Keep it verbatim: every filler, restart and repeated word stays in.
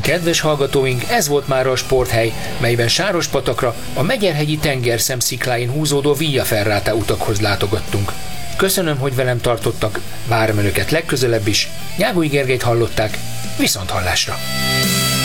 Kedves hallgatóink, ez volt már a Sporthely, melyben Sárospatakra, a Megyerhegyi tengerszem szikláin húzódó Via Ferrata utakhoz látogattunk. Köszönöm, hogy velem tartottak, várom önöket legközelebb is. Nyágói Gergelyt hallották, viszont hallásra!